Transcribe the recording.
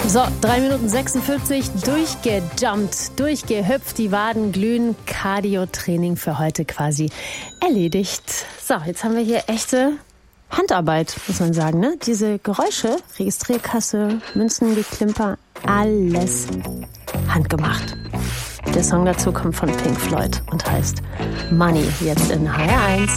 So, 3 Minuten 46, durchgejumpt, durchgehüpft, die Waden glühen, Cardio-Training für heute quasi erledigt. So, jetzt haben wir hier echte Handarbeit, muss man sagen, ne? Diese Geräusche, Registrierkasse, Münzengeklimper, alles handgemacht. Der Song dazu kommt von Pink Floyd und heißt Money, jetzt in HR1.